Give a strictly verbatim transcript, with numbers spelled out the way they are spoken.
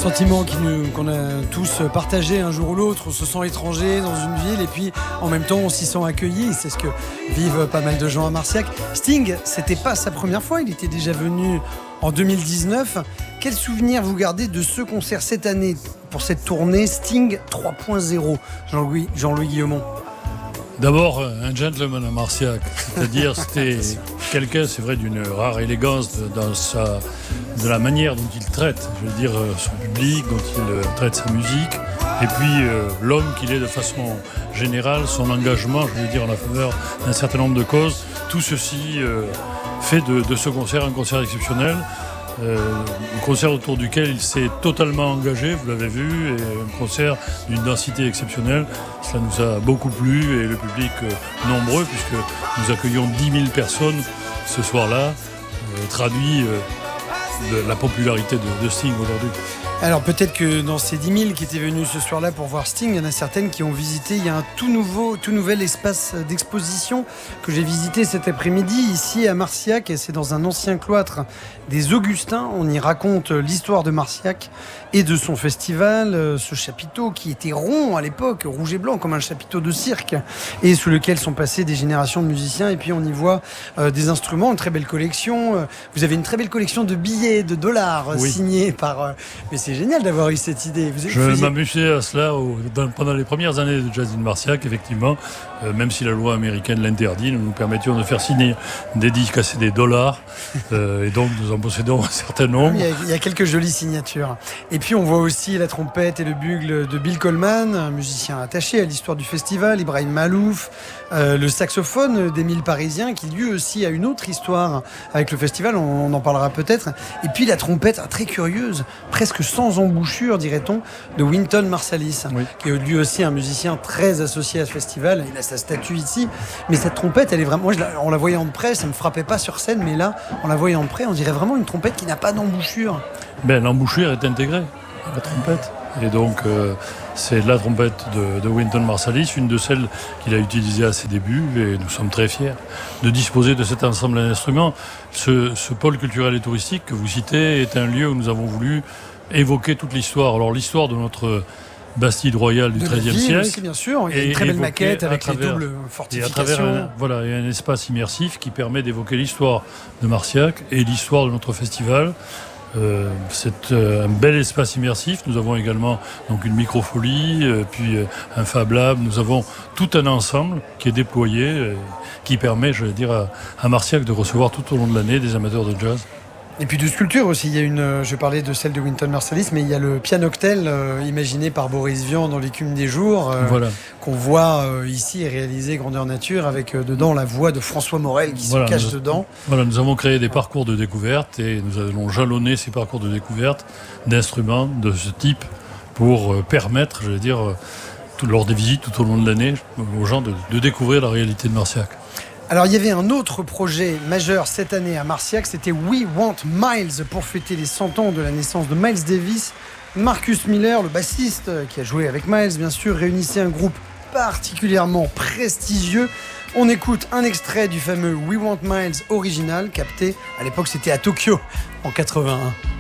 sentiment qui nous, qu'on a tous partagé un jour ou l'autre. On se sent étranger dans une ville et puis en même temps on s'y sent accueilli. C'est ce que vivent pas mal de gens à Marciac. Sting, c'était pas sa première fois, il était déjà venu en deux mille dix-neuf. Quel souvenir vous gardez de ce concert cette année pour cette tournée Sting trois point zéro, Jean-Louis, Jean-Louis Guillaumont? D'abord, un gentleman à Marciac, c'est-à-dire c'était quelqu'un, c'est vrai, d'une rare élégance dans sa, de la manière dont il traite, je veux dire, son public, dont il traite sa musique, et puis euh, l'homme qu'il est de façon générale, son engagement, je veux dire, en la faveur d'un certain nombre de causes. Tout ceci euh, fait de, de ce concert un concert exceptionnel. Euh, un concert autour duquel il s'est totalement engagé, vous l'avez vu, et un concert d'une densité exceptionnelle. Cela nous a beaucoup plu et le public euh, nombreux, puisque nous accueillons dix mille personnes ce soir-là, euh, traduit euh, de la popularité de, de Sting aujourd'hui. Alors peut-être que dans ces dix mille qui étaient venus ce soir-là pour voir Sting, il y en a certaines qui ont visité, il y a un tout nouveau, tout nouvel espace d'exposition que j'ai visité cet après-midi ici à Marciac, et c'est dans un ancien cloître des Augustins. On y raconte l'histoire de Marciac et de son festival, ce chapiteau qui était rond à l'époque, rouge et blanc comme un chapiteau de cirque, et sous lequel sont passées des générations de musiciens, et puis on y voit euh, des instruments, une très belle collection. Vous avez une très belle collection de billets, de dollars, oui, signés par... Euh, mais c'est C'est génial d'avoir eu cette idée. Vous Je faisiez... m'amusais à cela au, dans, pendant les premières années de Jazz in Marciac, effectivement. Euh, même si la loi américaine l'interdit, nous nous permettions de faire signer des disques à des dollars. Euh, et donc, nous en possédons un certain nombre. Il y, a, il y a quelques jolies signatures. Et puis, on voit aussi la trompette et le bugle de Bill Coleman, un musicien attaché à l'histoire du festival, Ibrahim Malouf, euh, le saxophone d'Émile Parisien, qui lui aussi a une autre histoire avec le festival, on, on en parlera peut-être. Et puis, la trompette très curieuse, presque sans embouchure, dirait-on, de Wynton Marsalis, oui, qui est lui aussi un musicien très associé à ce festival. Il a sa statue ici, mais cette trompette, elle est vraiment... Moi, je la, on la voyait de près, ça me frappait pas sur scène, mais là, en la voyant de près, on dirait vraiment une trompette qui n'a pas d'embouchure. Ben, l'embouchure est intégrée à la trompette. Et donc, euh, c'est la trompette de, de Wynton Marsalis, une de celles qu'il a utilisées à ses débuts, et nous sommes très fiers de disposer de cet ensemble d'instruments. Ce, ce pôle culturel et touristique que vous citez est un lieu où nous avons voulu évoquer toute l'histoire. Alors, l'histoire de notre Bastide royale du treizième siècle. Aussi, bien sûr. Il y a une très belle maquette avec les doubles fortifications. Et à travers un, voilà, il y a un espace immersif qui permet d'évoquer l'histoire de Marciac et l'histoire de notre festival. Euh, c'est euh, un bel espace immersif. Nous avons également donc une microfolie, euh, puis euh, un Fab Lab. Nous avons tout un ensemble qui est déployé, euh, qui permet, je vais dire, à, à Marciac de recevoir tout au long de l'année des amateurs de jazz. Et puis de sculpture aussi, il y a une, je parlais de celle de Wynton Marsalis, mais il y a le pianoctel euh, imaginé par Boris Vian dans L'écume des jours, euh, voilà, qu'on voit euh, ici réalisé grandeur nature avec euh, dedans la voix de François Morel qui voilà, se cache nous, dedans. Voilà, nous avons créé des parcours de découverte et nous allons jalonner ces parcours de découverte d'instruments de ce type pour euh, permettre, je vais dire, euh, tout, lors des visites tout au long de l'année, aux gens de, de découvrir la réalité de Marciac. Alors il y avait un autre projet majeur cette année à Marciac, c'était We Want Miles, pour fêter les cent ans de la naissance de Miles Davis. Marcus Miller, le bassiste qui a joué avec Miles bien sûr, réunissait un groupe particulièrement prestigieux. On écoute un extrait du fameux We Want Miles original, capté à l'époque c'était à Tokyo en quatre-vingt-un.